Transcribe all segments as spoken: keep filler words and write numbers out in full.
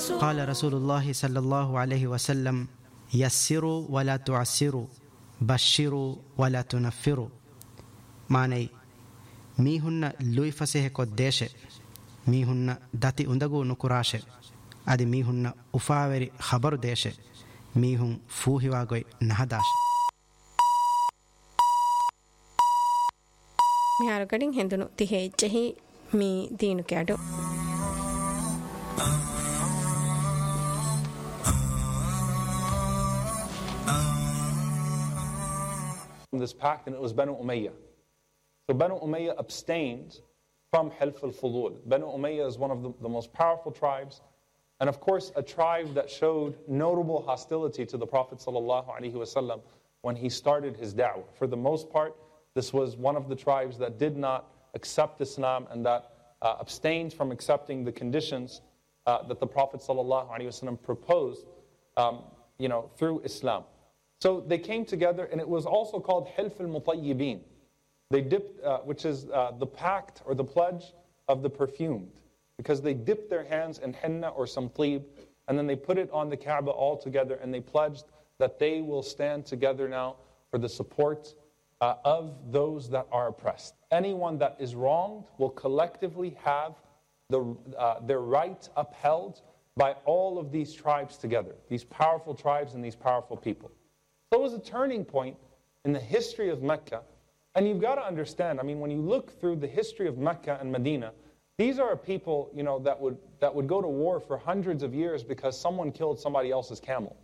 قال رسول الله صلى الله عليه وسلم يسروا ولا تعسروا بشروا ولا تنفروا معنی ميهن لوي فسه قديشه ميهن داتي اندغو نكراشه ادي ميهن افاوري خبر ديشه ميهن فوهيواغوي نهداش මිහාර ගඩින් හෙඳුණු තිහෙච්චෙහි මී දීනු කැඩු this pact, and it was Banu Umayyah. So Banu Umayyah abstained from Hilf al-Fudul. Banu Umayyah is one of the, the most powerful tribes, and of course a tribe that showed notable hostility to the Prophet ﷺ when he started his da'wah. For the most part, this was one of the tribes that did not accept Islam and that uh, abstained from accepting the conditions uh, that the Prophet ﷺ proposed um, you know, through Islam. So they came together, and it was also called Hilf al-Mutayyibin. They dipped, uh, which is uh, the pact or the pledge of the perfumed, because they dipped their hands in henna or some tleeb, and then they put it on the Kaaba all together, and they pledged that they will stand together now for the support uh, of those that are oppressed. Anyone that is wronged will collectively have the, uh, their right upheld by all of these tribes together, these powerful tribes and these powerful people. So it was a turning point in the history of Mecca. And you've got to understand, I mean, when you look through the history of Mecca and Medina, these are people, you know, that would that would go to war for hundreds of years because someone killed somebody else's camel.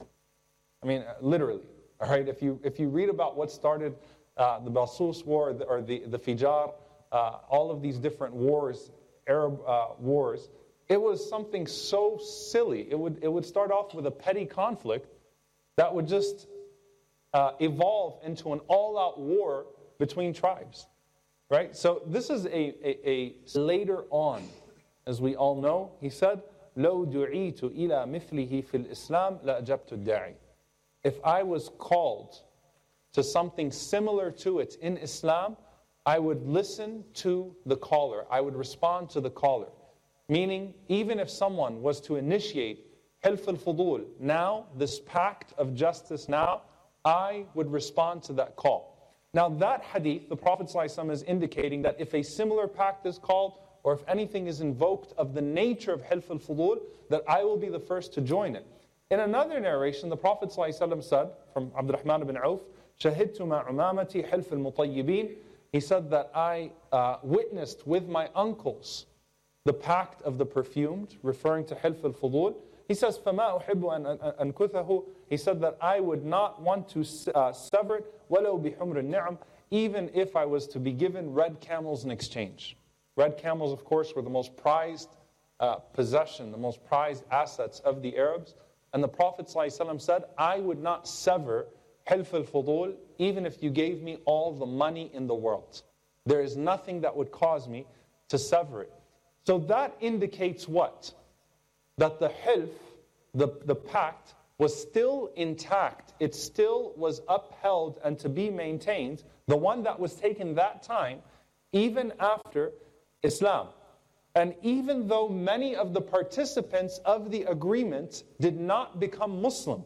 I mean, literally, all right? If you if you read about what started uh, the Basus War or the, the Fijar, uh, all of these different wars, Arab uh, wars, it was something so silly. It would, it would start off with a petty conflict that would just uh, evolve into an all-out war between tribes, right? So this is a, a, a later on, as we all know, he said, لو دعيت إلى مثله في الإسلام لأجبت الداعي. If I was called to something similar to it in Islam, I would listen to the caller. I would respond to the caller. Meaning, even if someone was to initiate Hilf al-Fudul, now, this pact of justice now, I would respond to that call. Now that hadith, the Prophet ﷺ is indicating that if a similar pact is called, or if anything is invoked of the nature of Hilf al-Fudul, that I will be the first to join it. In another narration, the Prophet ﷺ said, from Abdurrahman ibn Auf, شَهِدْتُ مَا عُمَامَتِي حِلْفِ الْمُطَيِّبِينَ. He said that I uh, witnessed with my uncles the pact of the perfumed, referring to Hilf al-Fudul. He says, فَمَا أُحِبُّ أَنْ أَنْكُثَهُ. He said that I would not want to uh, sever it, وَلَوْ بِحُمْرِ النِّعَمِ, even if I was to be given red camels in exchange. Red camels, of course, were the most prized uh, possession, the most prized assets of the Arabs. And the Prophet ﷺ said, I would not sever Hilf al-Fudul, even if you gave me all the money in the world. There is nothing that would cause me to sever it. So that indicates what? That the Hilf, the, the pact, was still intact. It still was upheld and to be maintained, the one that was taken that time, even after Islam. And even though many of the participants of the agreement did not become Muslim,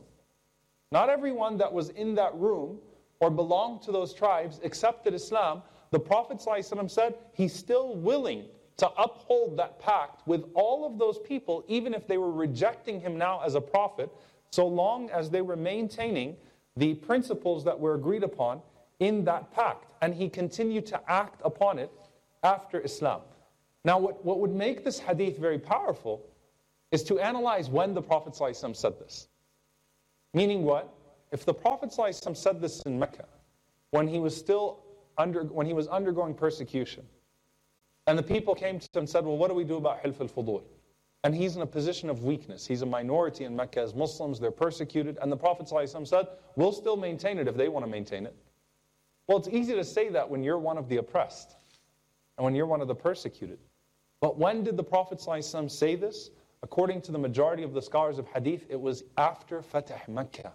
not everyone that was in that room or belonged to those tribes accepted Islam, the Prophet ﷺ said he's still willing to uphold that pact with all of those people, even if they were rejecting him now as a prophet, so long as they were maintaining the principles that were agreed upon in that pact. And he continued to act upon it after Islam. Now, what, what would make this hadith very powerful is to analyze when the Prophet ﷺ said this. Meaning what? If the Prophet ﷺ said this in Mecca, when he was still under, when he was undergoing persecution, and the people came to him and said, well, what do we do about Hilf al-Fudul? And he's in a position of weakness. He's a minority in Mecca as Muslims, they're persecuted, and the Prophet ﷺ said, we'll still maintain it if they want to maintain it. Well, it's easy to say that when you're one of the oppressed, and when you're one of the persecuted. But when did the Prophet ﷺ say this? According to the majority of the scholars of hadith, it was after Fatah Mecca,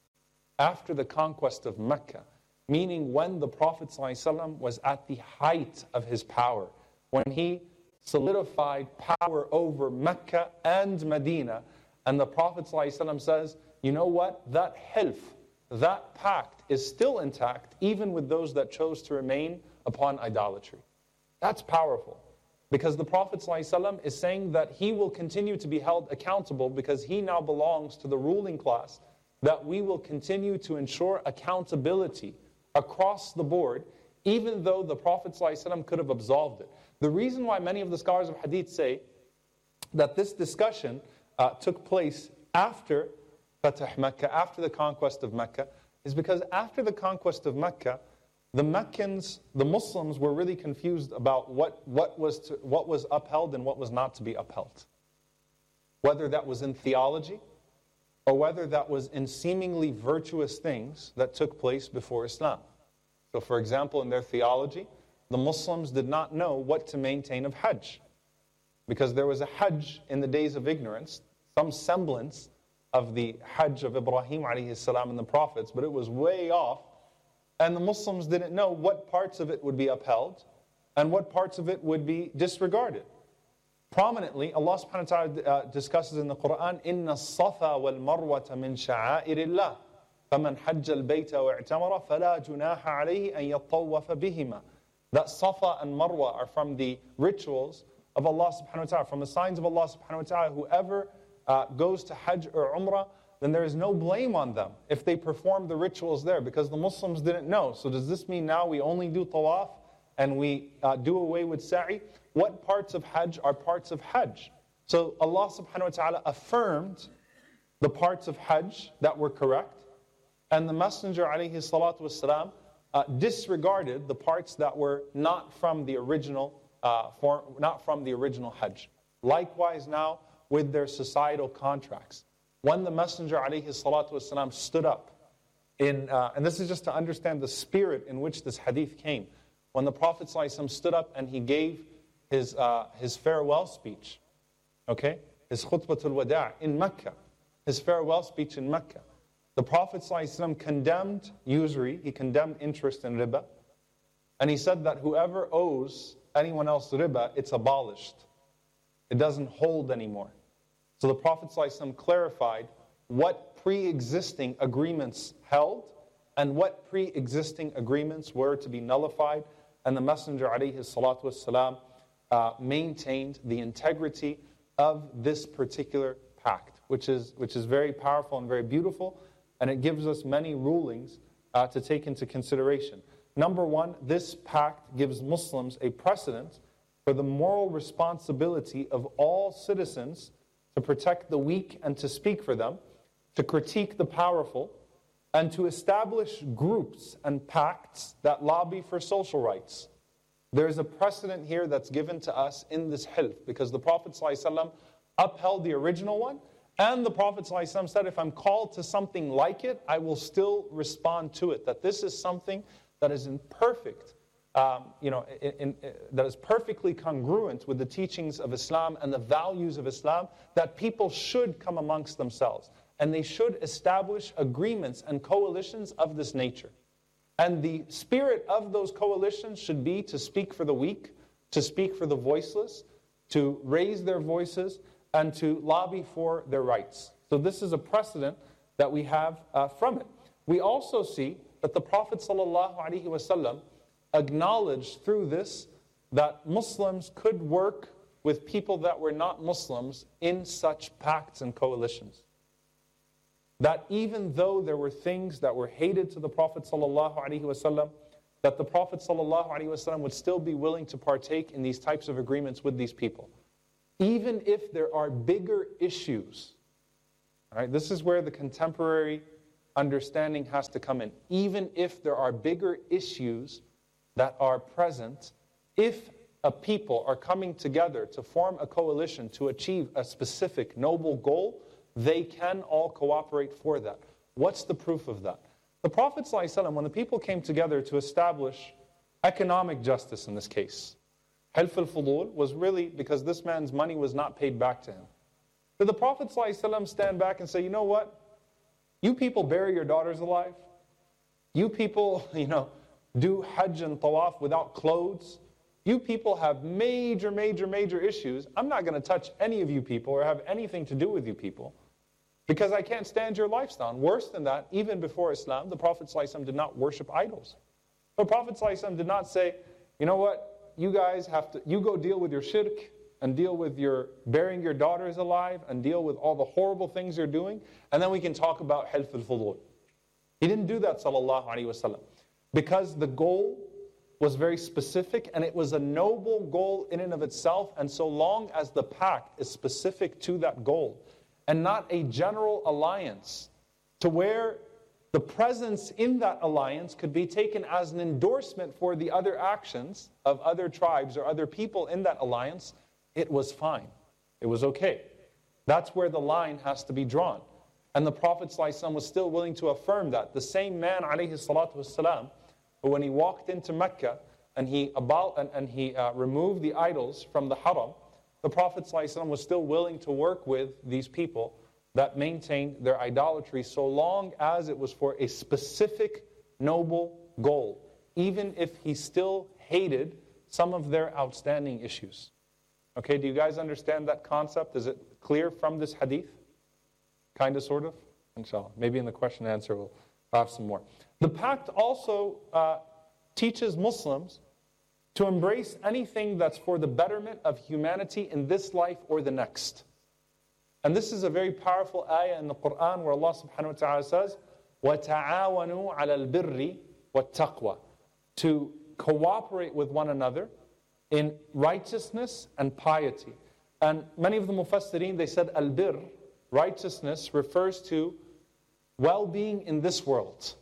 after the conquest of Mecca, meaning when the Prophet ﷺ was at the height of his power, when he solidified power over Mecca and Medina, And the Prophet ﷺ says, you know what? That hilf, that pact is still intact, even with those that chose to remain upon idolatry. That's powerful. Because the Prophet ﷺ is saying that he will continue to be held accountable because he now belongs to the ruling class, that we will continue to ensure accountability across the board, even though the Prophet ﷺ could have absolved it. The reason why many of the scholars of hadith say that this discussion uh, took place after Fatah Mecca, after the conquest of Mecca, is because after the conquest of Mecca, the Meccans, the Muslims were really confused about what, what, was to, what was upheld and what was not to be upheld. Whether that was in theology, or whether that was in seemingly virtuous things that took place before Islam. So for example, in their theology, the Muslims did not know what to maintain of Hajj. Because there was a Hajj in the days of ignorance, some semblance of the Hajj of Ibrahim alayhi salam and the prophets, but it was way off. And the Muslims didn't know what parts of it would be upheld and what parts of it would be disregarded. Prominently, Allah subhanahu wa ta'ala uh, discusses in the Quran, إِنَّ الصَّفَا وَالْمَرْوَةَ مِنْ شَعَائِرِ اللَّهِ فَمَنْ حَجَّ الْبَيْتَ وَاعْتَمَرَ فَلَا جُنَاحَ عَلَيْهِ أَنْ يَطَّوَّفَ بِهِمَا. That Safa and Marwa are from the rituals of Allah subhanahu wa ta'ala, from the signs of Allah subhanahu wa ta'ala. Whoever uh, goes to Hajj or Umrah, then there is no blame on them if they perform the rituals there, because the Muslims didn't know. So does this mean now we only do tawaf and we uh, do away with sa'i? What parts of Hajj are parts of Hajj? So Allah subhanahu wa ta'ala affirmed the parts of Hajj that were correct, and the Messenger alayhi salatu wasalam uh, disregarded the parts that were not from the original uh, form, not from the original Hajj. Likewise now with their societal contracts. When the Messenger alayhi salatu wasalam stood up, in, uh, and this is just to understand the spirit in which this hadith came. When the Prophet ﷺ stood up and he gave his, uh, his farewell speech, okay, his khutbatul wada' in Mecca, his farewell speech in Mecca, the Prophet ﷺ condemned usury, he condemned interest in riba, and he said that whoever owes anyone else riba, it's abolished. It doesn't hold anymore. So the Prophet ﷺ clarified what pre-existing agreements held and what pre-existing agreements were to be nullified. And the Messenger ﷺ uh, maintained the integrity of this particular pact, which is, which is very powerful and very beautiful. And it gives us many rulings uh, to take into consideration. Number one, this pact gives Muslims a precedent for the moral responsibility of all citizens to protect the weak and to speak for them, to critique the powerful, and to establish groups and pacts that lobby for social rights. There is a precedent here that's given to us in this hilf, because the Prophet ﷺ upheld the original one, and the Prophet ﷺ said, if I'm called to something like it, I will still respond to it. That this is something that is in perfect Um, you know, in, in, in, that is perfectly congruent with the teachings of Islam and the values of Islam, that people should come amongst themselves. And they should establish agreements and coalitions of this nature. And the spirit of those coalitions should be to speak for the weak, to speak for the voiceless, to raise their voices, and to lobby for their rights. So this is a precedent that we have uh, from it. We also see that the Prophet ﷺ acknowledged through this that Muslims could work with people that were not Muslims in such pacts and coalitions. That even though there were things that were hated to the Prophet ﷺ, that the Prophet ﷺ would still be willing to partake in these types of agreements with these people. Even if there are bigger issues. All right, this is where the contemporary understanding has to come in. Even if there are bigger issues that are present, if a people are coming together to form a coalition to achieve a specific noble goal, they can all cooperate for that. What's the proof of that? The Prophet ﷺ, when the people came together to establish economic justice in this case, Hilf al-Fudul was really because this man's money was not paid back to him. Did the Prophet ﷺ stand back and say, you know what? You people bury your daughters alive. You people, you know, do Hajj and Tawaf without clothes. You people have major, major, major issues. I'm not going to touch any of you people or have anything to do with you people. because I can't stand your lifestyle. And worse than that, even before Islam, the Prophet ﷺ did not worship idols. The Prophet ﷺ did not say, you know what, you guys have to, you go deal with your shirk, and deal with your burying your daughters alive, and deal with all the horrible things you're doing, and then we can talk about hilf al-fudul. He didn't do that, sallallahu alaihi wasallam, because the goal was very specific, and it was a noble goal in and of itself, and so long as the pact is specific to that goal, and not a general alliance, to where the presence in that alliance could be taken as an endorsement for the other actions of other tribes or other people in that alliance, it was fine. It was okay. That's where the line has to be drawn. And the Prophet ﷺ was still willing to affirm that. The same man, alayhi salatu wasalam, who when he walked into Mecca and he, abol- and, and he uh, removed the idols from the haram, the Prophet ﷺ was still willing to work with these people that maintained their idolatry so long as it was for a specific noble goal, even if he still hated some of their outstanding issues. Okay, do you guys understand that concept? Is it clear from this hadith? Kind of, sort of? Inshallah. Maybe in the question and answer we'll have some more. The pact also uh, teaches Muslims to embrace anything that's for the betterment of humanity in this life or the next. And this is a very powerful ayah in the Quran where Allah subhanahu wa ta'ala says, وَتَعَاوَنُوا عَلَى الْبِرِّ وَالتَّقْوَى, to cooperate with one another in righteousness and piety. And many of the mufassirin, they said al-bir, righteousness, refers to well-being in this world.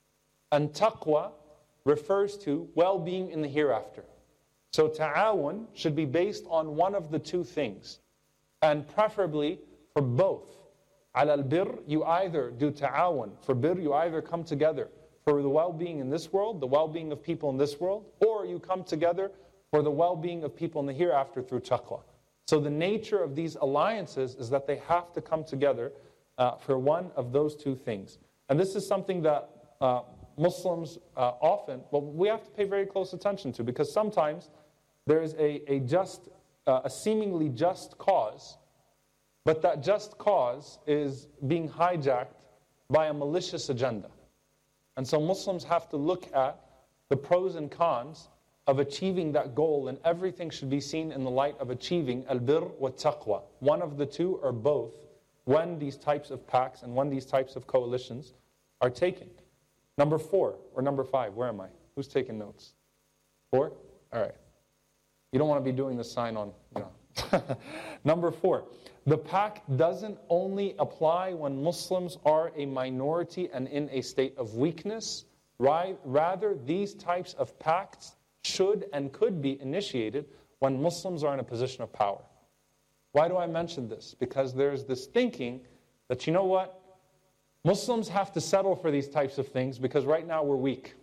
And taqwa refers to well-being in the hereafter. So ta'awun should be based on one of the two things. And preferably for both. Ala al-bir, you either do ta'awun. For bir, you either come together for the well-being in this world, the well-being of people in this world, or you come together for the well-being of people in the hereafter through taqwa. So the nature of these alliances is that they have to come together uh, for one of those two things. And this is something that uh, Muslims uh, often, well, we have to pay very close attention to, because sometimes there is a, a just, uh, a seemingly just cause, but that just cause is being hijacked by a malicious agenda. And so Muslims have to look at the pros and cons of achieving that goal, and everything should be seen in the light of achieving al-bir wa taqwa. One of the two or both, when these types of pacts and when these types of coalitions are taken. Number four, or number five, where am I? Who's taking notes? Four? All right. You don't want to be doing the sign on, you know. Number four, the pact doesn't only apply when Muslims are a minority and in a state of weakness. Right? Rather, these types of pacts should and could be initiated when Muslims are in a position of power. Why do I mention this? Because there's this thinking that, you know what, Muslims have to settle for these types of things because right now we're weak.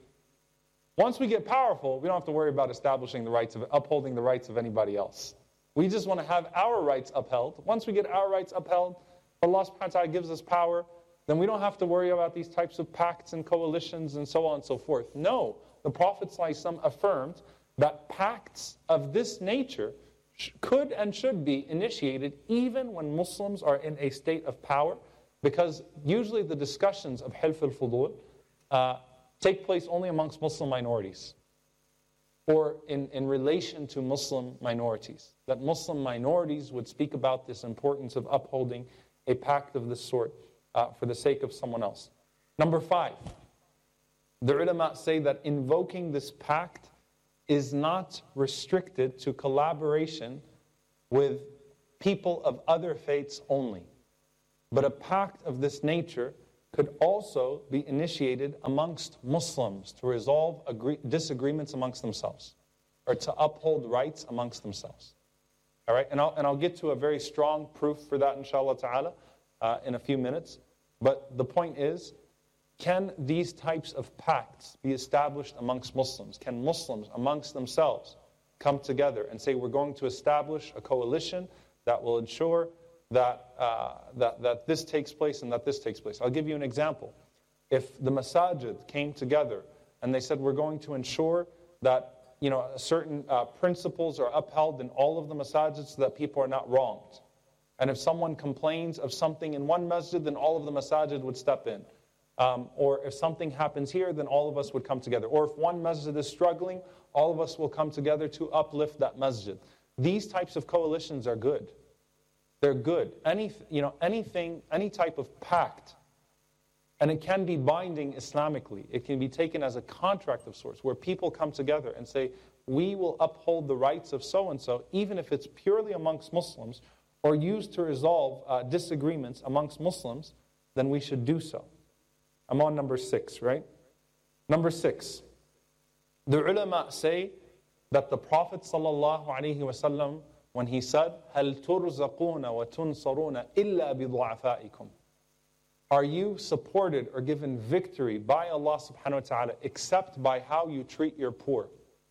Once we get powerful, we don't have to worry about establishing the rights of, upholding the rights of anybody else. We just want to have our rights upheld. Once we get our rights upheld, Allah subhanahu wa ta'ala gives us power, then we don't have to worry about these types of pacts and coalitions and so on and so forth. No. The Prophet ﷺ affirmed that pacts of this nature sh- could and should be initiated even when Muslims are in a state of power, because usually the discussions of hilf al-fudul uh, take place only amongst Muslim minorities or in, in relation to Muslim minorities. That Muslim minorities would speak about this importance of upholding a pact of this sort uh, for the sake of someone else. Number five. The ulama say that invoking this pact is not restricted to collaboration with people of other faiths only. But a pact of this nature could also be initiated amongst Muslims to resolve agree- disagreements amongst themselves, or to uphold rights amongst themselves. All right, and I'll, and I'll get to a very strong proof for that, inshallah ta'ala, uh, in a few minutes. But the point is, can these types of pacts be established amongst Muslims? Can Muslims amongst themselves come together and say, we're going to establish a coalition that will ensure that, uh, that, that this takes place and that this takes place? I'll give you an example. If the masajid came together and they said, we're going to ensure that, you know, certain uh, principles are upheld in all of the masajids so that people are not wronged. And if someone complains of something in one masjid, then all of the masajid would step in. Um, or if something happens here, then all of us would come together. Or if one masjid is struggling, all of us will come together to uplift that masjid. These types of coalitions are good. They're good. Any, you know, anything, any type of pact, and it can be binding Islamically. It can be taken as a contract of sorts, where people come together and say, we will uphold the rights of so-and-so, even if it's purely amongst Muslims, or used to resolve uh, disagreements amongst Muslims, then we should do so. I'm on number six, right? Number six. The ulama say that the Prophet ﷺ, when he said, هَلْ تُرْزَقُونَ وَتُنْصَرُونَ إِلَّا بِضُعَفَائِكُمْ, are you supported or given victory by Allah subhanahu wa ta'ala except by how you treat your poor?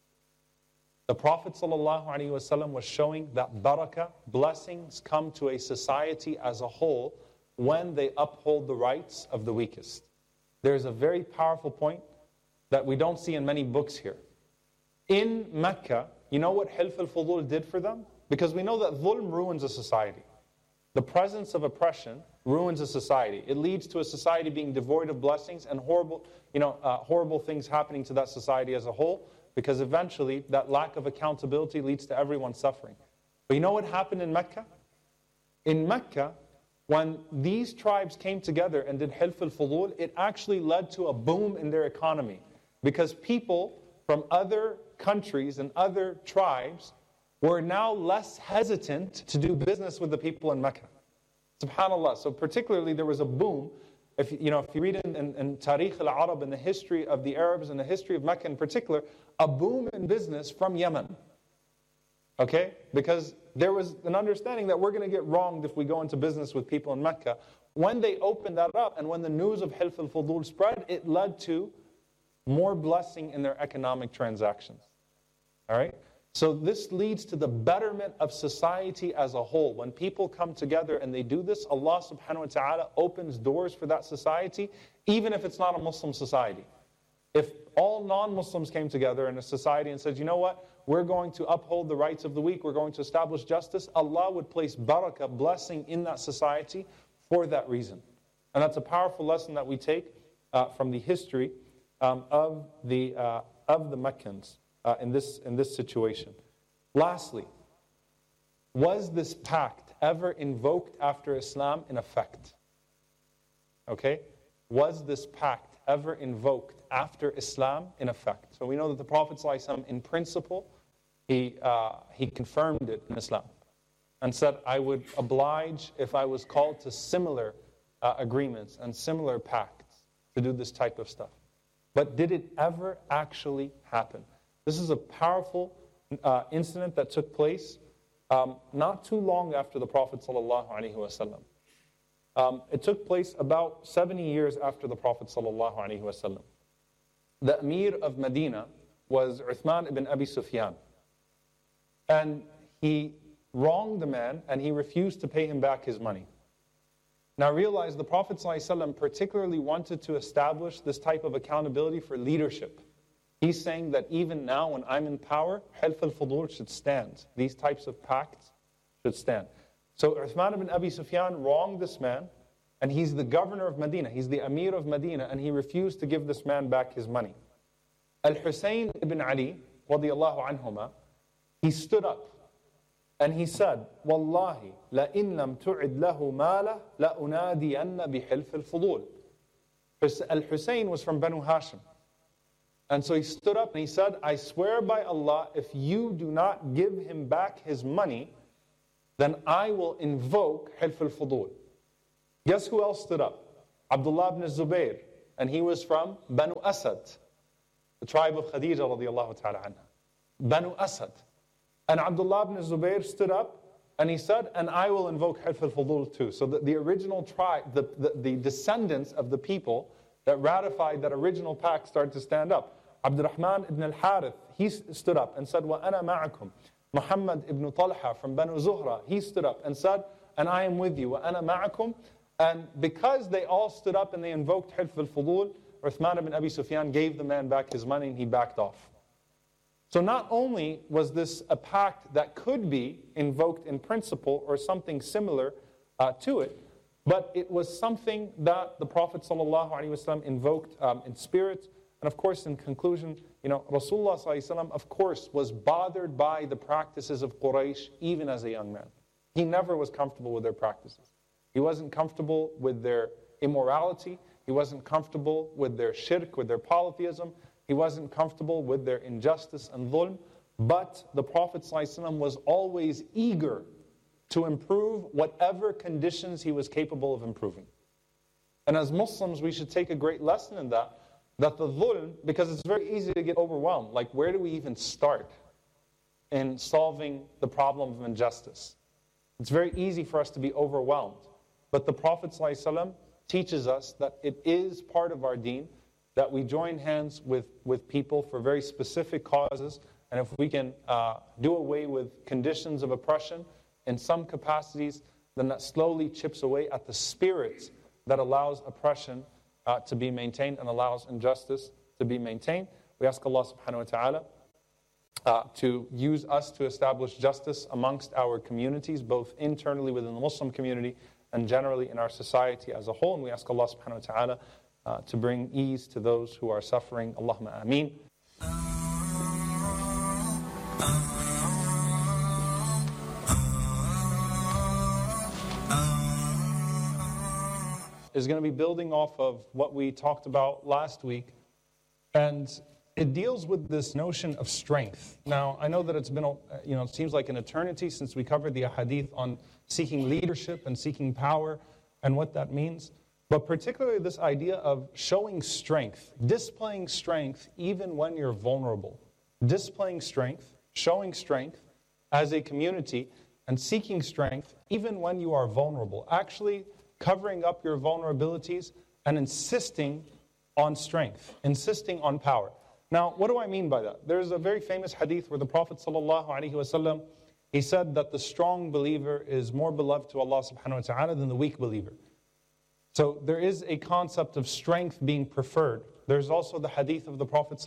The Prophet ﷺ was showing that barakah, blessings, come to a society as a whole when they uphold the rights of the weakest. There's a very powerful point that we don't see in many books here. In Mecca, you know what Hilf al-Fudul did for them? Because we know that dhulm ruins a society. The presence of oppression ruins a society. It leads to a society being devoid of blessings and horrible, you know, uh, horrible things happening to that society as a whole, because eventually that lack of accountability leads to everyone suffering. But you know what happened in Mecca? In Mecca, when these tribes came together and did Hilf al-Fudul, it actually led to a boom in their economy, because people from other countries and other tribes were now less hesitant to do business with the people in Mecca. SubhanAllah. So particularly there was a boom. If you know, if you read in, in, in Tarikh al-Arab, in the history of the Arabs and the history of Mecca in particular, a boom in business from Yemen. Okay? Because there was an understanding that we're going to get wronged if we go into business with people in Mecca. When they opened that up and when the news of Hilf al-Fudul spread, it led to more blessing in their economic transactions. All right? So this leads to the betterment of society as a whole. When people come together and they do this, Allah subhanahu wa ta'ala opens doors for that society, even if it's not a Muslim society. If all non-Muslims came together in a society and said, you know what, we're going to uphold the rights of the weak, we're going to establish justice, Allah would place barakah, blessing in that society for that reason. And that's a powerful lesson that we take uh, from the history um, of the uh, of the Meccans. Uh, in this in this situation. Lastly, was this pact ever invoked after Islam in effect? Okay? Was this pact ever invoked after Islam in effect? So we know that the Prophet ﷺ, in principle, he, uh, he confirmed it in Islam and said, I would oblige if I was called to similar uh, agreements and similar pacts to do this type of stuff. But did it ever actually happen? This is a powerful uh, incident that took place um, not too long after the Prophet ﷺ. Um, it took place about seventy years after the Prophet ﷺ. The Emir of Medina was Uthman ibn Abi Sufyan. And he wronged the man and he refused to pay him back his money. Now realize the Prophet ﷺ particularly wanted to establish this type of accountability for leadership. He's saying that even now when I'm in power, Hilf al-Fudul should stand. These types of pacts should stand. So Uthman ibn Abi Sufyan wronged this man, and he's the governor of Medina. He's the Emir of Medina, and he refused to give this man back his money. Al-Husayn ibn Ali, radiyallahu anhuma, he stood up, and he said, Wallahi, لَإِن لَمْ تُعِدْ لَهُ مَالَهُ لَأُنَادِيَنَّ بِحِلْفِ الْفُضُولِ. Al-Husayn was from Banu Hashim. And so he stood up and he said, I swear by Allah, if you do not give him back his money, then I will invoke Hilf al-Fudul. Guess who else stood up? Abdullah ibn Zubayr. And he was from Banu Asad, the tribe of Khadija radiallahu ta'ala anha. Banu Asad. And Abdullah ibn Zubayr stood up and he said, and I will invoke Hilf al-Fudul too. So the, the original tribe, the, the, the descendants of the people that ratified that original pact started to stand up. Abdurrahman ibn al-Harith, he stood up and said, وَأَنَا مَعَكُمْ. Muhammad ibn Talha from Banu Zuhra, he stood up and said, and I am with you, وَأَنَا مَعَكُمْ. And because they all stood up and they invoked Hilf al-Fudul, Uthman ibn Abi Sufyan gave the man back his money and he backed off. So not only was this a pact that could be invoked in principle or something similar uh, to it. But it was something that the Prophet ﷺ invoked um, in spirit. And of course, in conclusion, you know, Rasulullah ﷺ, of course, was bothered by the practices of Quraysh even as a young man. He never was comfortable with their practices. He wasn't comfortable with their immorality. He wasn't comfortable with their shirk, with their polytheism. He wasn't comfortable with their injustice and dhulm. But the Prophet ﷺ was always eager to improve whatever conditions he was capable of improving. And as Muslims, we should take a great lesson in that, that the dhulm, because it's very easy to get overwhelmed. Like, where do we even start in solving the problem of injustice? It's very easy for us to be overwhelmed. But the Prophet ﷺ teaches us that it is part of our deen, that we join hands with, with people for very specific causes, and if we can uh, do away with conditions of oppression in some capacities, then that slowly chips away at the spirit that allows oppression uh, to be maintained and allows injustice to be maintained. We ask Allah subhanahu wa ta'ala uh, to use us to establish justice amongst our communities, both internally within the Muslim community and generally in our society as a whole. And we ask Allah subhanahu wa ta'ala uh, to bring ease to those who are suffering. Allahumma ameen. Is going to be building off of what we talked about last week, and it deals with this notion of strength. Now, I know that it's been, you know, it seems like an eternity since we covered the ahadith on seeking leadership and seeking power and what that means, but particularly this idea of showing strength, displaying strength even when you're vulnerable, displaying strength, showing strength as a community, and seeking strength even when you are vulnerable, actually covering up your vulnerabilities and insisting on strength, insisting on power. Now, what do I mean by that? There's a very famous hadith where the Prophet ﷺ, he said that the strong believer is more beloved to Allah subhanahu wa ta'ala than the weak believer. So there is a concept of strength being preferred. There's also the hadith of the Prophet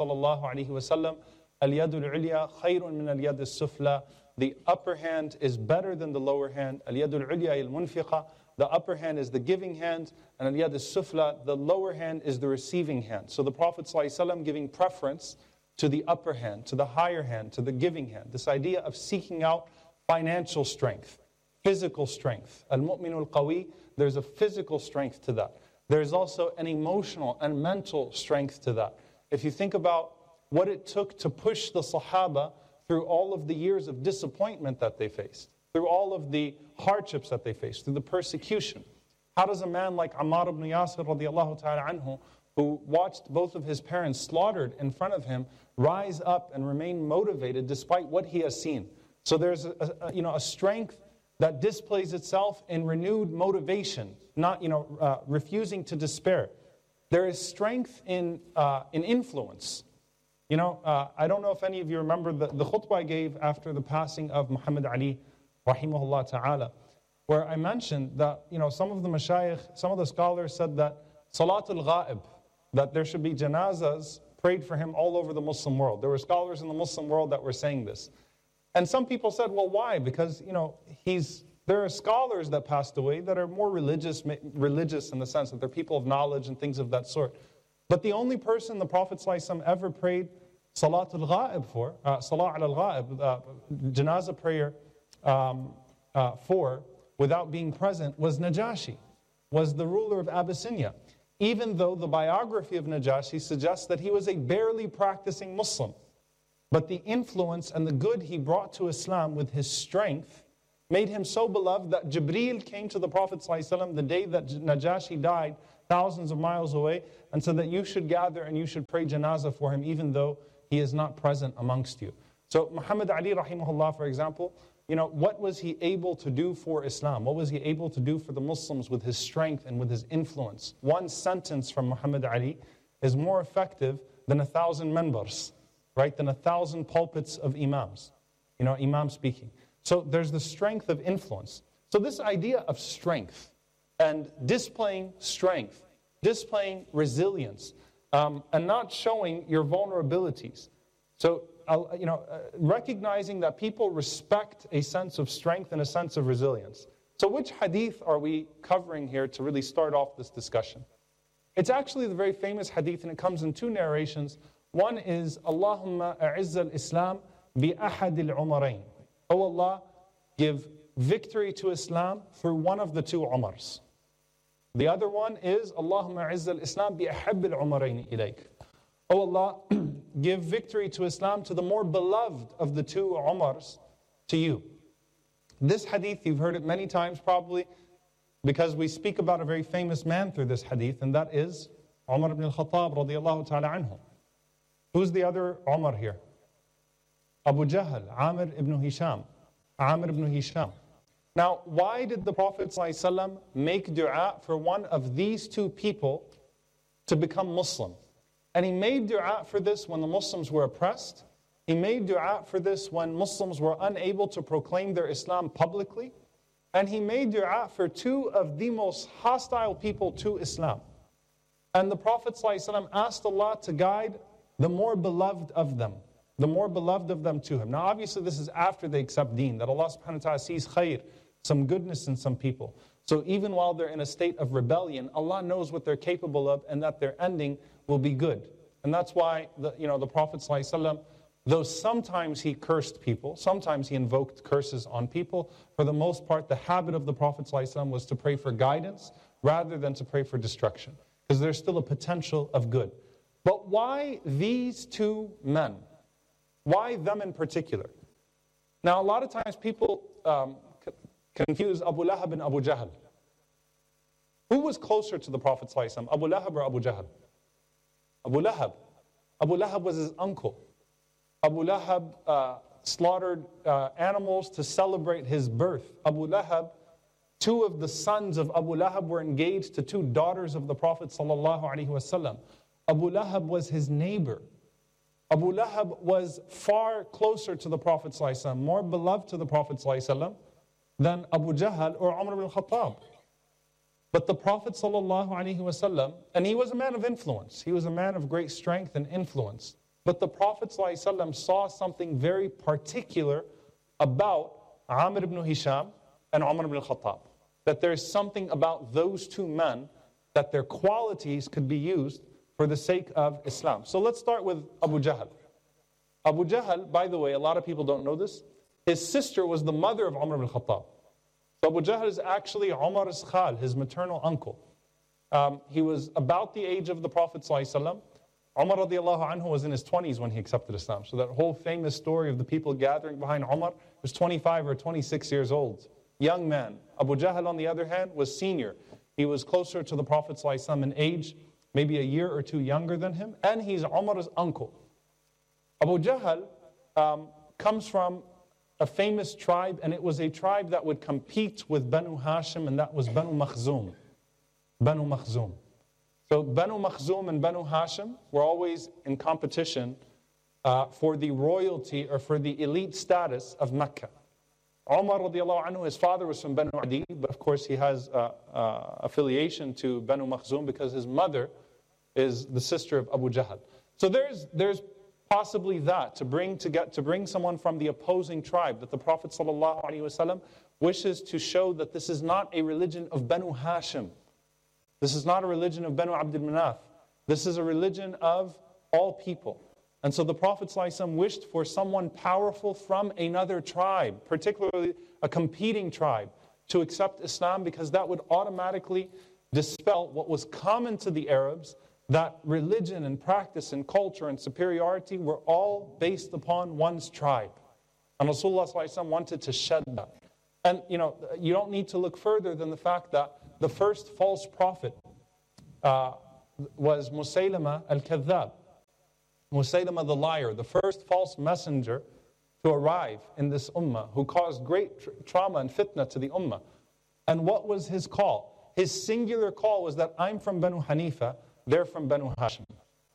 ﷺ, al-yadu al-ulya khayrun min al-yad al-sufla. The upper hand is better than the lower hand. Al-yadu al-ulya al-munfiqa. The upper hand is the giving hand, and al-yad al-sufla, the lower hand is the receiving hand. So the Prophet ﷺ giving preference to the upper hand, to the higher hand, to the giving hand. This idea of seeking out financial strength, physical strength. Al-mu'minu al-qawi, there's a physical strength to that. There's also an emotional and mental strength to that. If you think about what it took to push the Sahaba through all of the years of disappointment that they faced, through all of the hardships that they faced, through the persecution. How does a man like Ammar ibn Yasir radiallahu ta'ala anhu, who watched both of his parents slaughtered in front of him, rise up and remain motivated despite what he has seen? So there's a, a, you know, a strength that displays itself in renewed motivation, not you know, uh, refusing to despair. There is strength in, uh, in influence. You know, uh, I don't know if any of you remember the, the khutbah I gave after the passing of Muhammad Ali rahimahullah ta'ala, where I mentioned that, you know, some of the mashayikh, some of the scholars said that Salatul Ghaib, that there should be janazas prayed for him all over the Muslim world. There were scholars in the Muslim world that were saying this. And some people said, well, why? Because, you know, he's, there are scholars that passed away that are more religious, religious in the sense that they're people of knowledge and things of that sort. But the only person the Prophet ﷺ ever prayed Salatul Ghaib for, uh, Salah al-Ghaib, uh, janazah prayer, Um, uh, for, without being present, was Najashi, was the ruler of Abyssinia. Even though the biography of Najashi suggests that he was a barely practicing Muslim. But the influence and the good he brought to Islam with his strength made him so beloved that Jibreel came to the Prophet ﷺ the day that Najashi died, thousands of miles away, and said that you should gather and you should pray janazah for him even though he is not present amongst you. So Muhammad Ali rahimahullah, for example, you know, what was he able to do for Islam? What was he able to do for the Muslims with his strength and with his influence? One sentence from Muhammad Ali is more effective than a thousand members, right? Than a thousand pulpits of imams, you know, imam speaking. So there's the strength of influence. So this idea of strength and displaying strength, displaying resilience, um, and not showing your vulnerabilities. So you know, uh, recognizing that people respect a sense of strength and a sense of resilience. So which hadith are we covering here to really start off this discussion? It's actually the very famous hadith, and it comes in two narrations. One is, Allahumma a'izz al-Islam bi ahad al-umarain. Oh Allah, give victory to Islam through one of the two Umars. The other one is, Allahumma a'izz al-Islam bi ahab al-umarain ilayk. Oh Allah, give victory to Islam to the more beloved of the two Umars to you. This hadith, you've heard it many times probably, because we speak about a very famous man through this hadith, and that is Umar ibn al-Khattab radiyallahu ta'ala anhu. Who's the other Umar here? Abu Jahl, Amir ibn Hisham. Amir ibn Hisham. Now, why did the Prophet ﷺ make dua for one of these two people to become Muslim? And he made dua for this when the Muslims were oppressed. He made dua for this when Muslims were unable to proclaim their Islam publicly. And he made dua for two of the most hostile people to Islam. And the Prophet ﷺ asked Allah to guide the more beloved of them, the more beloved of them to him. Now obviously this is after they accept deen, that Allah subhanahu wa ta'ala sees khair, some goodness in some people. So even while they're in a state of rebellion, Allah knows what they're capable of and that their ending will be good. And that's why the, you know, the Prophet ﷺ, though sometimes he cursed people, sometimes he invoked curses on people, for the most part the habit of the Prophet ﷺ was to pray for guidance rather than to pray for destruction. Because there's still a potential of good. But why these two men? Why them in particular? Now a lot of times people um, confuse Abu Lahab and Abu Jahl. Who was closer to the Prophet ﷺ, Abu Lahab or Abu Jahl? Abu Lahab. Abu Lahab was his uncle. Abu Lahab uh, slaughtered uh, animals to celebrate his birth. Abu Lahab, two of the sons of Abu Lahab were engaged to two daughters of the Prophet ﷺ. Abu Lahab was his neighbor. Abu Lahab was far closer to the Prophet ﷺ, more beloved to the Prophet ﷺ than Abu Jahl or Umar ibn al-Khattab. But the Prophet ﷺ, and he was a man of influence, he was a man of great strength and influence. But the Prophet ﷺ saw something very particular about Amir ibn Hisham and Umar ibn al-Khattab. That there's something about those two men, that their qualities could be used for the sake of Islam. So let's start with Abu Jahl. Abu Jahl, by the way, a lot of people don't know this, his sister was the mother of Umar ibn al-Khattab. So Abu Jahl is actually Umar's khal, his maternal uncle. Um, he was about the age of the Prophet ﷺ. Umar radiallahu anhu was in his twenties when he accepted Islam. So that whole famous story of the people gathering behind Umar was twenty-five or twenty-six years old. Young man. Abu Jahl, on the other hand, was senior. He was closer to the Prophet ﷺ in age, maybe a year or two younger than him, and he's Umar's uncle. Abu Jahl um, comes from a famous tribe, and it was a tribe that would compete with Banu Hashim, and that was Banu Makhzum. Banu Makhzum. So Banu Makhzum and Banu Hashim were always in competition uh, for the royalty or for the elite status of Mecca. Umar radiallahu anhu, his father was from Banu Adi, but of course he has uh, uh, affiliation to Banu Makhzum because his mother is the sister of Abu Jahl. So there's there's possibly that, to bring to get to bring someone from the opposing tribe, that the Prophet ﷺ wishes to show that this is not a religion of Banu Hashim. This is not a religion of Banu Abdul Manaf. This is a religion of all people. And so the Prophet ﷺ wished for someone powerful from another tribe, particularly a competing tribe, to accept Islam, because that would automatically dispel what was common to the Arabs, that religion and practice and culture and superiority were all based upon one's tribe. And Rasulullah ﷺ wanted to shed that. And you know, you don't need to look further than the fact that the first false prophet uh, was Musaylama al-Kadhab. Musaylama the liar, the first false messenger to arrive in this ummah, who caused great tra- trauma and fitna to the ummah. And what was his call? His singular call was that I'm from Banu Hanifa, they're from Banu Hashim.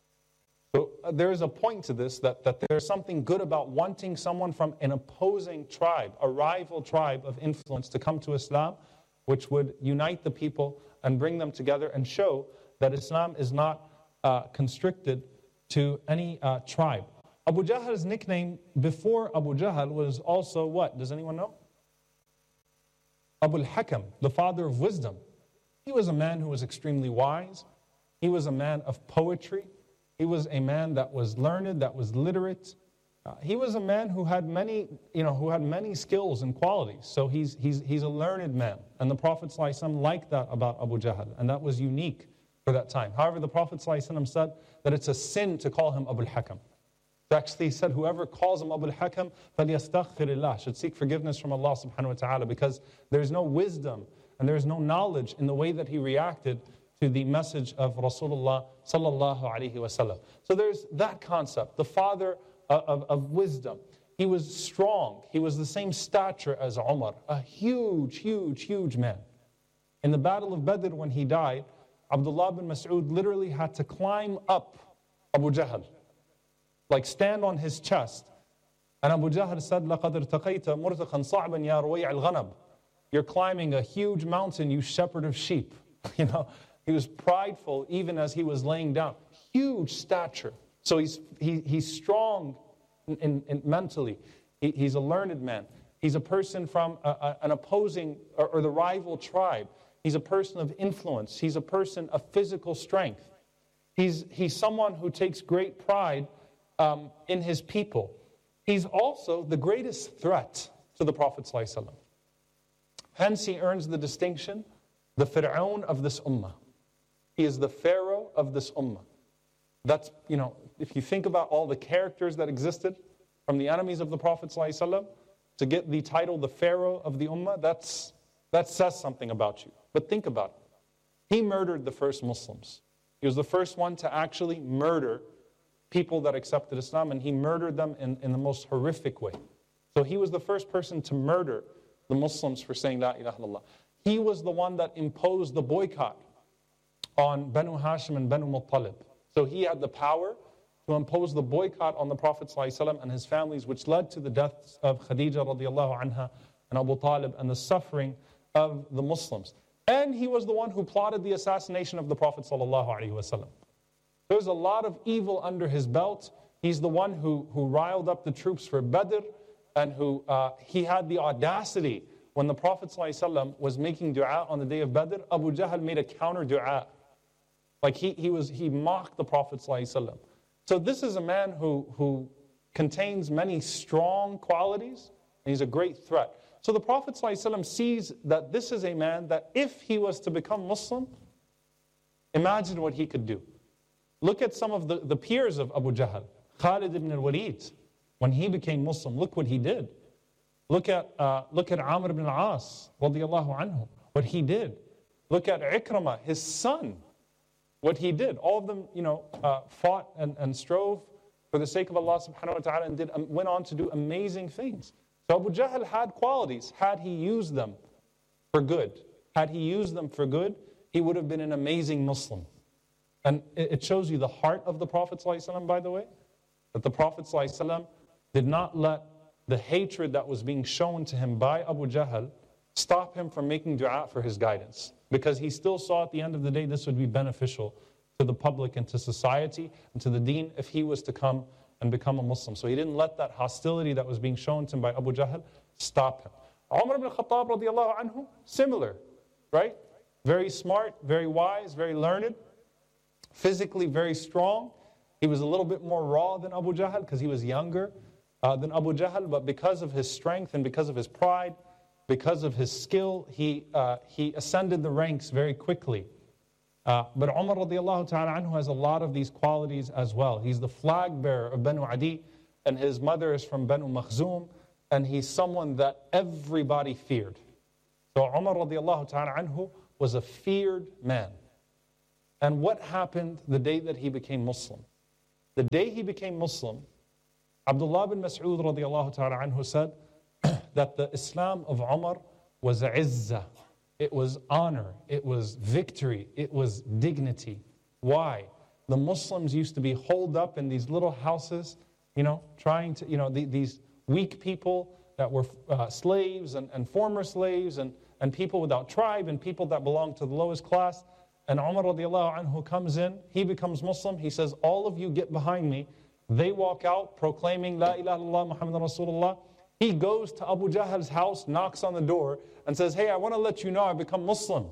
So uh, there is a point to this, that, that there's something good about wanting someone from an opposing tribe, a rival tribe of influence, to come to Islam, which would unite the people and bring them together and show that Islam is not uh, constricted to any uh, tribe. Abu Jahl's nickname before Abu Jahl was also what? Does anyone know? Abu al-Hakam, the father of wisdom. He was a man who was extremely wise. He was a man of poetry. He was a man that was learned, that was literate. Uh, he was a man who had many, you know, who had many skills and qualities. So he's he's he's a learned man. And the Prophet ﷺ liked that about Abu Jahl, and that was unique for that time. However, the Prophet ﷺ said that it's a sin to call him Abu al-Hakam. Actually, he said, whoever calls him Abu al-Hakam, فَلْيَسْتَغْفِرِ اللَّهِ, should seek forgiveness from Allah subhanahu wa ta'ala, because there's no wisdom and there's no knowledge in the way that he reacted to the message of Rasulullah sallallahu alaihi wasallam. So there's that concept, the father of, of, of wisdom. He was strong. He was the same stature as Umar, a huge, huge, huge man. In the Battle of Badr, when he died, Abdullah bin Mas'ud literally had to climb up Abu Jahl, like stand on his chest. And Abu Jahl said, لَقَدْ ارْتَقَيْتَ مُرْتَقًا صَعْبًا يَا رُوَيْعَ الْغَنَبِ. You're climbing a huge mountain, you shepherd of sheep. You know, he was prideful even as he was laying down. Huge stature. So he's he, he's strong in, in, in mentally. He, he's a learned man. He's a person from a, a, an opposing or, or the rival tribe. He's a person of influence. He's a person of physical strength. He's, he's someone who takes great pride um, in his people. He's also the greatest threat to the Prophet ﷺ. Hence he earns the distinction, the Fir'aun of this ummah. He is the Pharaoh of this ummah. That's, you know, if you think about all the characters that existed from the enemies of the Prophet ﷺ, to get the title, the Pharaoh of the ummah, that's, that says something about you. But think about it. He murdered the first Muslims. He was the first one to actually murder people that accepted Islam, and he murdered them in, in the most horrific way. So he was the first person to murder the Muslims for saying La ilaha illallah. He was the one that imposed the boycott on Banu Hashim and Banu Muttalib. So he had the power to impose the boycott on the Prophet ﷺ and his families, which led to the deaths of Khadija radiallahu anha and Abu Talib and the suffering of the Muslims. And he was the one who plotted the assassination of the Prophet ﷺ. There's a lot of evil under his belt. He's the one who, who riled up the troops for Badr, and who uh, he had the audacity when the Prophet ﷺ was making dua on the day of Badr. Abu Jahl made a counter dua. Like he, he, was, he mocked the Prophet ﷺ. So this is a man who, who contains many strong qualities, and he's a great threat. So the Prophet ﷺ sees that this is a man that if he was to become Muslim, imagine what he could do. Look at some of the, the peers of Abu Jahl. Khalid ibn al-Walid, when he became Muslim, look what he did. Look at uh, look at Amr ibn al-As, radiyallahu anhu, what he did. Look at Ikramah, his son, what he did. All of them, you know, uh, fought and, and strove for the sake of Allah subhanahu wa ta'ala, and did, um, went on to do amazing things. So Abu Jahl had qualities. Had he used them for good, had he used them for good, he would have been an amazing Muslim. And it shows you the heart of the Prophet ﷺ, by the way, that the Prophet ﷺ did not let the hatred that was being shown to him by Abu Jahl stop him from making dua for his guidance. Because he still saw at the end of the day this would be beneficial to the public and to society and to the deen if he was to come and become a Muslim. So he didn't let that hostility that was being shown to him by Abu Jahl stop him. Umar ibn al-Khattab radiallahu anhu, similar, right? Very smart, very wise, very learned, physically very strong. He was a little bit more raw than Abu Jahl because he was younger uh, than Abu Jahl, but because of his strength and because of his pride, because of his skill, he, uh, he ascended the ranks very quickly. Uh, but Umar radiallahu ta'ala anhu has a lot of these qualities as well. He's the flag bearer of Banu Adi, and his mother is from Banu Makhzum, and he's someone that everybody feared. So Umar radiallahu ta'ala anhu was a feared man. And what happened the day that he became Muslim? The day he became Muslim, Abdullah bin Mas'ud radiallahu ta'ala anhu said that the Islam of Umar was izzah. It was honor, it was victory, it was dignity. Why? The Muslims used to be holed up in these little houses, you know, trying to, you know, the, these weak people that were uh, slaves and, and former slaves and, and people without tribe and people that belonged to the lowest class. And Umar radiallahu anhu comes in, he becomes Muslim, he says, all of you get behind me. They walk out proclaiming La ilaha illallah Muhammadan Rasulullah. He goes to Abu Jahl's house, knocks on the door, and says, hey, I want to let you know I've become Muslim.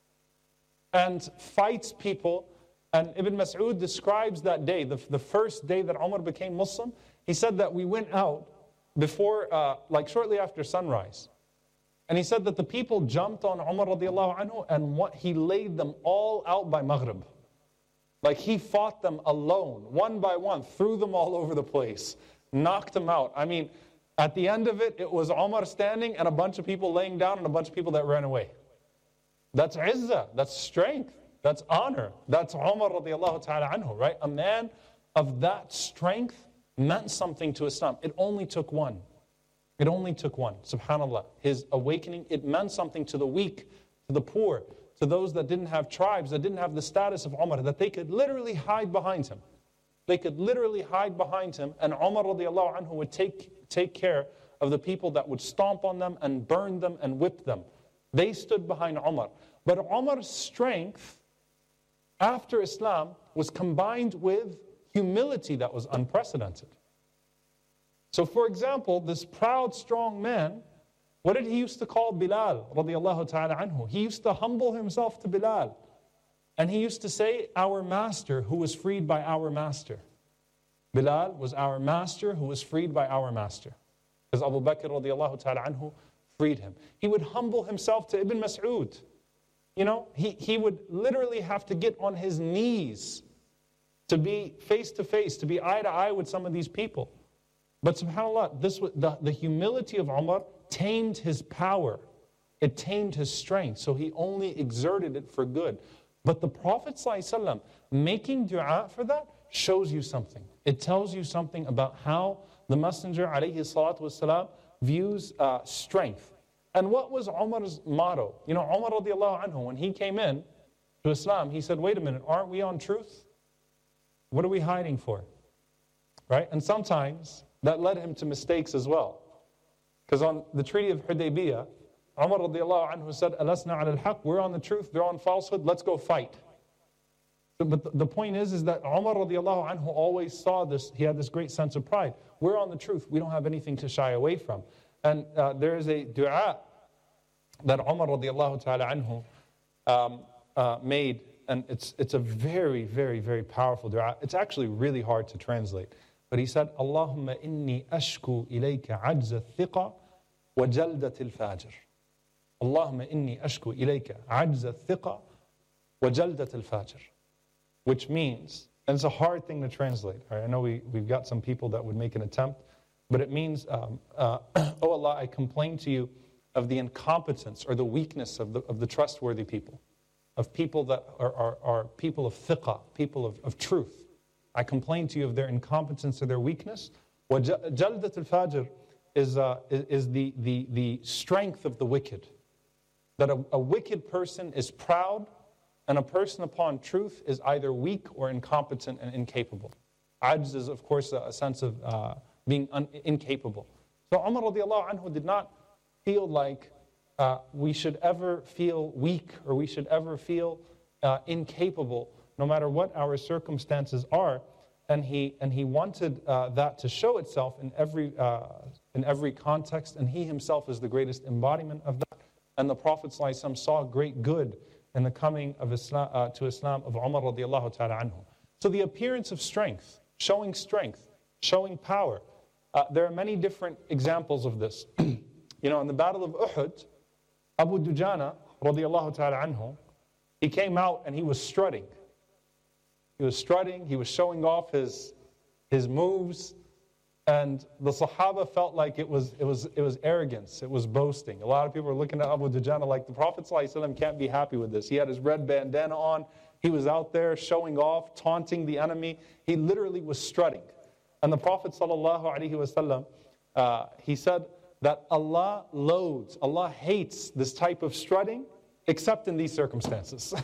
And fights people. And Ibn Mas'ud describes that day, the, the first day that Umar became Muslim. He said that we went out before, uh, like shortly after sunrise. And he said that the people jumped on Umar radiallahu anhu, and what, he laid them all out by Maghrib. Like he fought them alone, one by one, threw them all over the place, knocked them out. I mean, at the end of it, it was Umar standing and a bunch of people laying down and a bunch of people that ran away. That's izzah, that's strength, that's honor. That's Umar radiallahu ta'ala anhu, right? A man of that strength meant something to Islam. It only took one. It only took one, subhanAllah. His awakening, it meant something to the weak, to the poor, to those that didn't have tribes, that didn't have the status of Umar, that they could literally hide behind him. They could literally hide behind him, and Umar radiallahu anhu would take, take care of the people that would stomp on them and burn them and whip them. They stood behind Umar. But Umar's strength after Islam was combined with humility that was unprecedented. So for example, this proud, strong man, what did he used to call Bilal radiallahu ta'ala anhu? He used to humble himself to Bilal. And he used to say, our master who was freed by our master. Bilal was our master who was freed by our master. Because Abu Bakr radiallahu ta'ala anhu freed him. He would humble himself to Ibn Mas'ud. You know, he, he would literally have to get on his knees to be face to face, to be eye to eye with some of these people. But subhanAllah, this was, the, the humility of Umar tamed his power. It tamed his strength. So he only exerted it for good. But the Prophet ﷺ making dua for that shows you something. It tells you something about how the Messenger ﷺ views uh, strength. And what was Umar's motto? You know, Umar radiallahu anhu, when he came in to Islam, he said, wait a minute, aren't we on truth? What are we hiding for? Right? And sometimes that led him to mistakes as well. Because on the Treaty of Hudaybiyah, Umar radiallahu anhu said, Alasna ala al-haq, we're on the truth, they're on falsehood, let's go fight. So, but the point is, is that Umar radiallahu anhu always saw this, he had this great sense of pride. We're on the truth, we don't have anything to shy away from. And uh, there is a dua that Umar radiallahu ta'ala anhu um, uh, made, and it's, it's a very, very, very powerful dua. It's actually really hard to translate. But he said, Allahumma inni ashku ilayka ajza thiqa wa jaldat al-fajr. Allahumma inni ashku ilayka ajza thiqa wa jaldat al-fajr. Which means, and it's a hard thing to translate. Right? I know we, we've got some people that would make an attempt, but it means, um, uh, oh Allah, I complain to you of the incompetence or the weakness of the, of the trustworthy people, of people that are, are, are people of thiqah, people of, of truth. I complain to you of their incompetence or their weakness. Jaldat al-fajr is, uh, is the, the, the strength of the wicked. That a, a wicked person is proud, and a person upon truth is either weak or incompetent and incapable. Ajz is, of course, a, a sense of uh, being un- incapable. So Umar radiallahu anhu did not feel like uh, we should ever feel weak or we should ever feel uh, incapable, no matter what our circumstances are. And he and he wanted uh, that to show itself in every uh, in every context. And he himself is the greatest embodiment of that. And the Prophet ﷺ saw great good in the coming of Islam uh, to Islam of Umar radiallahu ta'ala anhu. So the appearance of strength, showing strength, showing power. Uh, there are many different examples of this. You know, in the Battle of Uhud, Abu Dujana radiallahu ta'ala anhu, he came out and he was strutting. He was strutting, he was showing off his, his moves, and the Sahaba felt like it was, it, was, it was arrogance, it was boasting. A lot of people were looking at Abu Dujana like the Prophet ﷺ can't be happy with this. He had his red bandana on, he was out there showing off, taunting the enemy. He literally was strutting. And the Prophet ﷺ, uh, he said that Allah loathes, Allah hates this type of strutting, except in these circumstances.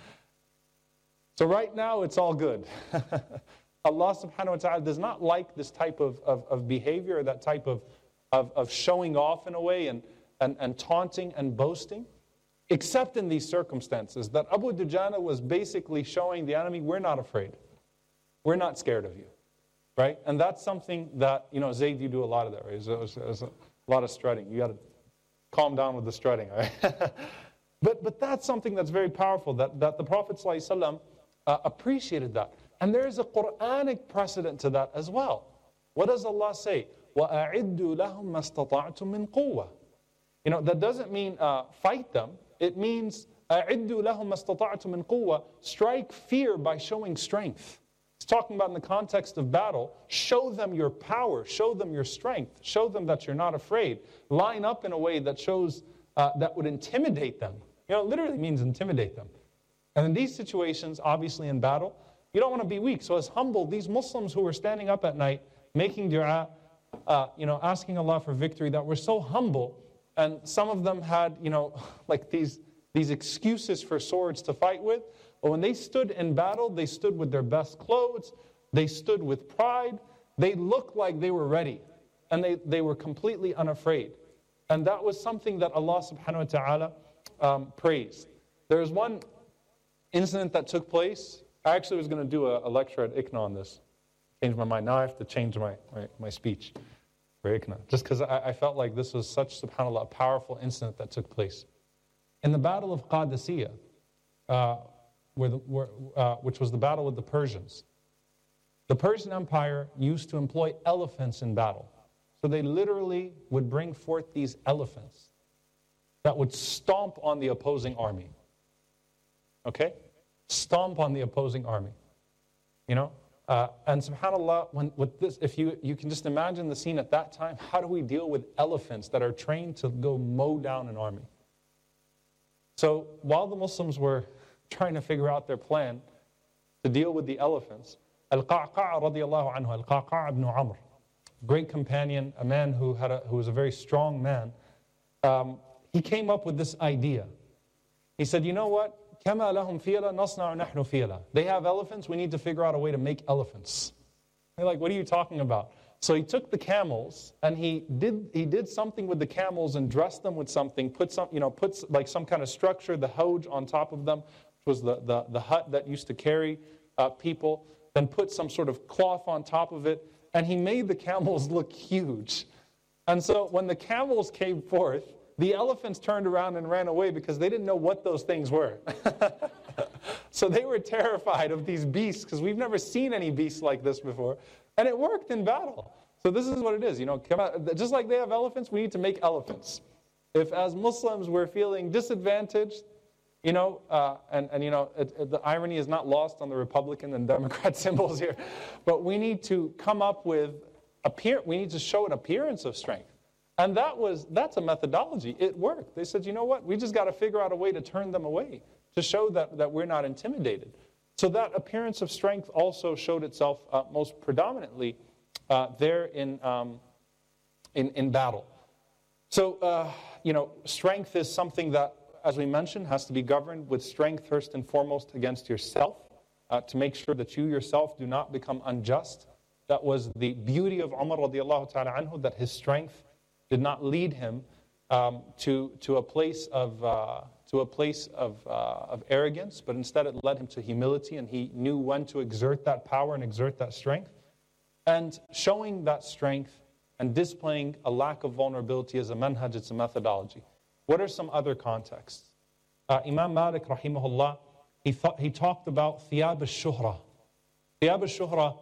So right now, it's all good. Allah subhanahu wa ta'ala does not like this type of, of, of behavior, or that type of, of, of showing off in a way, and, and, and taunting and boasting, except in these circumstances, that Abu Dujana was basically showing the enemy, we're not afraid. We're not scared of you. Right? And that's something that, you know, Zayd, you do a lot of that, right? So, so, so A lot of strutting. You got to calm down with the strutting, all right? but, but that's something that's very powerful, that, that the Prophet ﷺ uh, appreciated that. And there is a Quranic precedent to that as well. What does Allah say? وَأَعِدُّوا لَهُمْ مَا اسْتَطَعْتُم مِّن قُوَّةٍ. You know, that doesn't mean uh, fight them. It means أَعِدُّوا لَهُمْ مَا اسْتَطَعْتُم مِّن قُوَّةٍ. Strike fear by showing strength. It's talking about in the context of battle. Show them your power. Show them your strength. Show them that you're not afraid. Line up in a way that shows, uh, that would intimidate them. You know, it literally means intimidate them. And in these situations, obviously in battle, you don't want to be weak. So as humble, these Muslims who were standing up at night, making dua, uh, you know, asking Allah for victory, that were so humble, and some of them had, you know, like these, these excuses for swords to fight with. But when they stood in battle, they stood with their best clothes. They stood with pride. They looked like they were ready. And they, they were completely unafraid. And that was something that Allah subhanahu wa ta'ala um, praised. There was one incident that took place. I actually was going to do a, a lecture at I C N A on this. Changed my mind. Now I have to change my, my, my speech for I C N A. Just because I, I felt like this was such, subhanAllah, a powerful incident that took place. In the Battle of Qadisiyah, uh, where the, where, uh, which was the battle with the Persians, the Persian Empire used to employ elephants in battle. So they literally would bring forth these elephants that would stomp on the opposing army. Okay? Stomp on the opposing army. You know? Uh, and subhanAllah, when, with this, if you, you can just imagine the scene at that time, how do we deal with elephants that are trained to go mow down an army? So while the Muslims were trying to figure out their plan to deal with the elephants, Al-Qa'qa' radiyallahu anhu, Al-Qa'qa' ibn Amr, great companion, a man who, had a, who was a very strong man, um, he came up with this idea. He said, you know what? كَمَا لَهُمْ فِيلًا نَصْنَعُ نَحْنُ فِيلًا. They have elephants, we need to figure out a way to make elephants. They're like, what are you talking about? So he took the camels and he did he did something with the camels and dressed them with something, put some, you know, put like some kind of structure, the hoj on top of them, which was the, the, the hut that used to carry uh, people, then put some sort of cloth on top of it, and he made the camels look huge. And so when the camels came forth, the elephants turned around and ran away because they didn't know what those things were. So they were terrified of these beasts because we've never seen any beasts like this before. And it worked in battle. So this is what it is. You know, just like they have elephants, we need to make elephants. If as Muslims we're feeling disadvantaged, you know, uh, and, and you know, it, it, the irony is not lost on the Republican and Democrat symbols here, but we need to come up with, appear, we need to show an appearance of strength. And that was, that's a methodology. It worked. They said, you know what, we just got to figure out a way to turn them away, to show that, that we're not intimidated. So that appearance of strength also showed itself uh, most predominantly uh, there in, um, in, in battle. So, uh, you know, strength is something that, as we mentioned, has to be governed with strength first and foremost against yourself, uh, to make sure that you yourself do not become unjust. That was the beauty of Umar radiallahu ta'ala anhu, that his strength did not lead him um, to, to a place of, uh, to a place of, uh, of arrogance, but instead it led him to humility, and he knew when to exert that power and exert that strength. And showing that strength and displaying a lack of vulnerability as a manhaj, it's a methodology. What are some other contexts? Uh, Imam Malik, rahimahullah, he, thought, he talked about thiyab al-shuhra. Thiyab al-shuhra,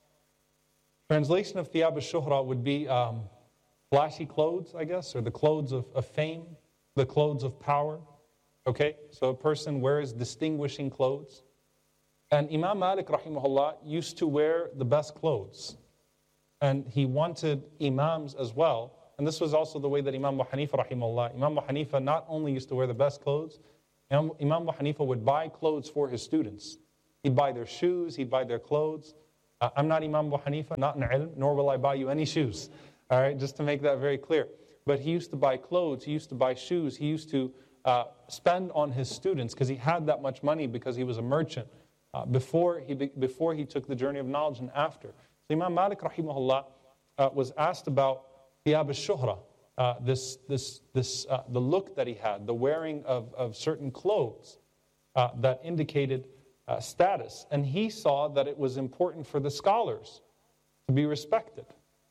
translation of thiyab al-shuhra would be um, flashy clothes, I guess, or the clothes of, of fame, the clothes of power. Okay, so a person wears distinguishing clothes. And Imam Malik, rahimahullah, used to wear the best clothes. And he wanted imams as well. And this was also the way that Imam Abu Hanifa, rahimahullah, Imam Abu Hanifa not only used to wear the best clothes, Imam, Imam Abu Hanifa would buy clothes for his students. He'd buy their shoes, he'd buy their clothes. Uh, I'm not Imam Abu Hanifa, not in ilm, nor will I buy you any shoes. All right, just to make that very clear. But he used to buy clothes, he used to buy shoes, he used to uh, spend on his students because he had that much money because he was a merchant uh, before, he, before he took the journey of knowledge and after. So Imam Malik, rahimahullah, uh, was asked about thiyab al-shuhra, uh, this, this, this, uh, the look that he had, the wearing of, of certain clothes uh, that indicated uh, status. And he saw that it was important for the scholars to be respected.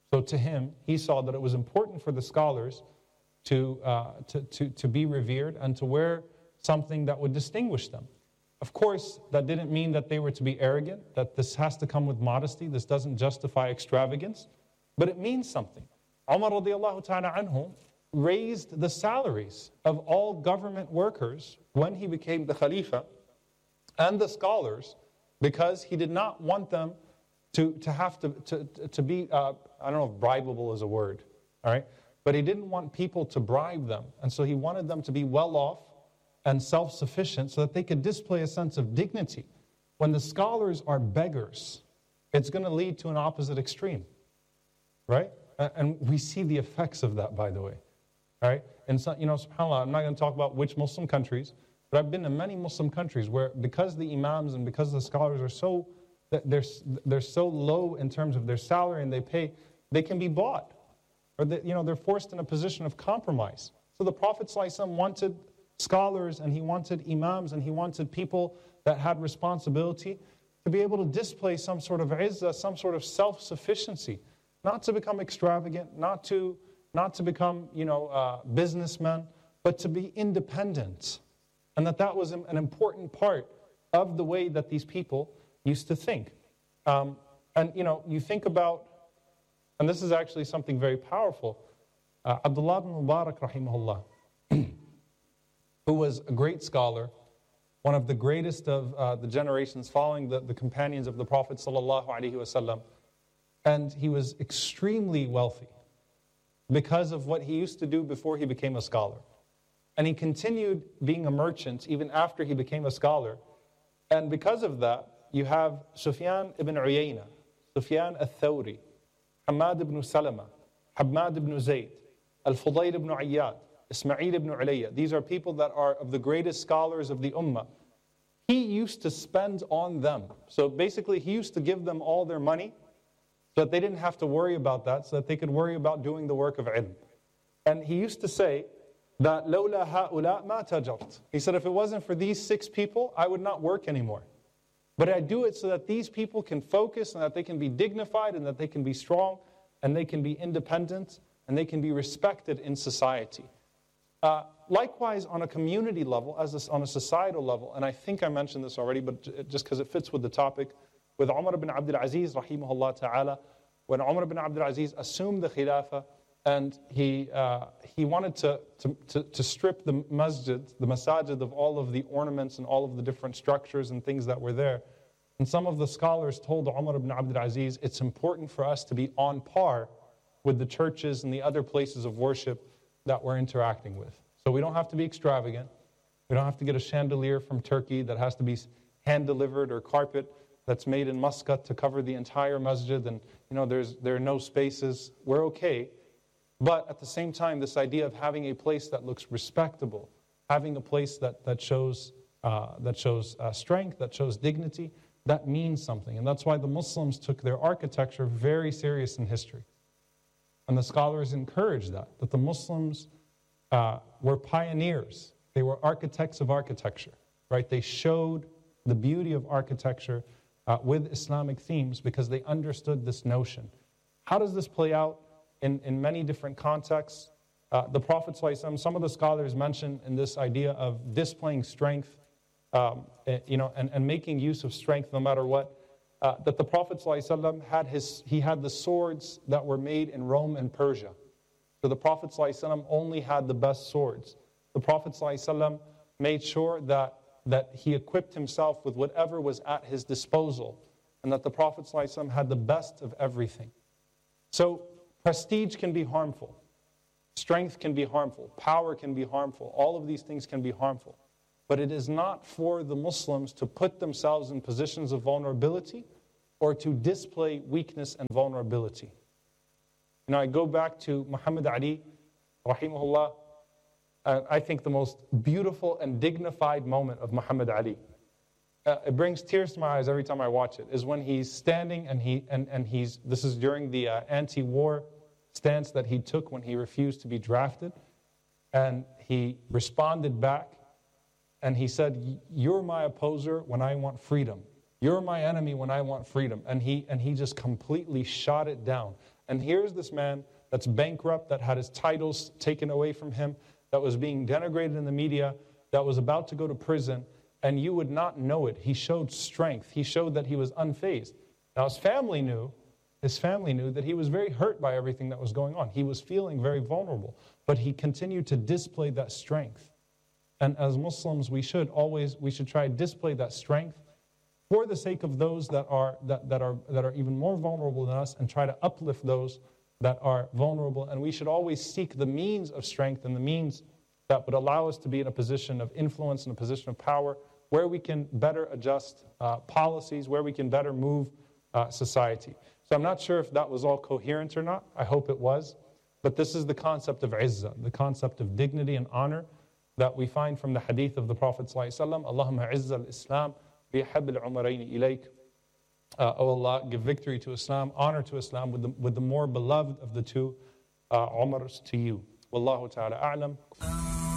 So to him, he saw that it was important for the scholars to, uh, to, to, to be revered and to wear something that would distinguish them. Of course, that didn't mean that they were to be arrogant, that this has to come with modesty. This doesn't justify extravagance, but it means something. Umar radiallahu ta'ala anhu raised the salaries of all government workers when he became the Khalifa and the scholars because he did not want them to, to have to, to, to be, uh, I don't know if bribable is a word, all right? But he didn't want people to bribe them. And so he wanted them to be well off and self-sufficient so that they could display a sense of dignity. When the scholars are beggars, it's going to lead to an opposite extreme, right? And we see the effects of that, by the way, all right? And so, you know, subhanAllah, I'm not going to talk about which Muslim countries, but I've been to many Muslim countries where because the imams and because the scholars are so, they're, they're so low in terms of their salary and they pay, they can be bought. Or they, you know, they're forced in a position of compromise. So the Prophet ﷺ wanted scholars and he wanted imams and he wanted people that had responsibility to be able to display some sort of izzah, some sort of self-sufficiency, not to become extravagant, not to, not to become, you know, uh, businessmen, but to be independent. And that that was an important part of the way that these people used to think. Um, and, you know, you think about, and this is actually something very powerful, uh, Abdullah ibn Mubarak, rahimahullah, who was a great scholar, one of the greatest of uh, the generations following the, the companions of the Prophet sallallahu alaihi wasallam, and he was extremely wealthy because of what he used to do before he became a scholar. And he continued being a merchant even after he became a scholar. And because of that, you have Sufyan ibn Uyayna, Sufyan al-Thawri, Hamad ibn Salama, Hamad ibn Zayd, Al-Fudayl ibn Ayyad, Ismail ibn Ulayya. These are people that are of the greatest scholars of the ummah. He used to spend on them. So basically, he used to give them all their money so that they didn't have to worry about that, so that they could worry about doing the work of ilm. And he used to say that, لَوْلَا هَؤُلَاء مَا تَجَرْتُ. He said, if it wasn't for these six people, I would not work anymore. But I do it so that these people can focus and that they can be dignified and that they can be strong and they can be independent and they can be respected in society. Uh, likewise, on a community level, as a, on a societal level, and I think I mentioned this already, but just because it fits with the topic, with Umar ibn Abdul Aziz, rahimahullah ta'ala, when Umar ibn Abdul Aziz assumed the Khilafah, and he uh, he wanted to, to, to, to strip the masjid, the masajid of all of the ornaments and all of the different structures and things that were there. And some of the scholars told Umar ibn Abdul Aziz, it's important for us to be on par with the churches and the other places of worship that we're interacting with. So we don't have to be extravagant. We don't have to get a chandelier from Turkey that has to be hand-delivered or carpet that's made in Muscat to cover the entire masjid and, you know, there's there are no spaces. We're okay. But at the same time, this idea of having a place that looks respectable, having a place that, that shows, uh, that shows uh, strength, that shows dignity, that means something. And that's why the Muslims took their architecture very serious in history. And the scholars encouraged that, that the Muslims uh, were pioneers. They were architects of architecture, right? They showed the beauty of architecture uh, with Islamic themes because they understood this notion. How does this play out in, in many different contexts? Uh, the Prophet ﷺ, some of the scholars mention in this idea of displaying strength, um, you know, and, and making use of strength no matter what. Uh, that the Prophet ﷺ had his, he had the swords that were made in Rome and Persia. So the Prophet ﷺ only had the best swords. The Prophet ﷺ made sure that, that he equipped himself with whatever was at his disposal, and that the Prophet ﷺ had the best of everything. So prestige can be harmful. Strength can be harmful. Power can be harmful. All of these things can be harmful. But it is not for the Muslims to put themselves in positions of vulnerability or to display weakness and vulnerability. You know, I go back to Muhammad Ali, rahimahullah, and I think the most beautiful and dignified moment of Muhammad Ali, uh, it brings tears to my eyes every time I watch it, is when he's standing and he and, and he's, this is during the uh, anti-war stance that he took when he refused to be drafted, and he responded back. And he said, you're my opposer when I want freedom. You're my enemy when I want freedom. And he and he just completely shot it down. And here's this man that's bankrupt, that had his titles taken away from him, that was being denigrated in the media, that was about to go to prison, and you would not know it. He showed strength. He showed that he was unfazed. Now his family knew, his family knew that he was very hurt by everything that was going on. He was feeling very vulnerable, but he continued to display that strength. And as Muslims, we should always, we should try to display that strength for the sake of those that are, that, that are, that are even more vulnerable than us, and try to uplift those that are vulnerable. And we should always seek the means of strength and the means that would allow us to be in a position of influence, in a position of power, where we can better adjust uh, policies, where we can better move uh, society. So I'm not sure if that was all coherent or not. I hope it was. But this is the concept of izzah, the concept of dignity and honor that we find from the hadith of the Prophet ﷺ. Allahumma izzah al-Islam bi'hab al-umarayn ilayk. Uh, oh Allah, give victory to Islam, honor to Islam with the, with the more beloved of the two uh, Umars to you. Wallahu ta'ala a'lam.